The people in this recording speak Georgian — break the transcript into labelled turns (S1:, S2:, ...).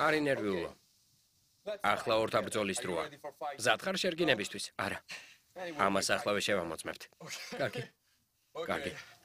S1: არ ინერვიულო. ახლა ორთაბრძოლის დროა. მზად ხარ შერგინებისთვის? არა. ამას ახლავე შევამოწმებთ. კარგი. კარგი.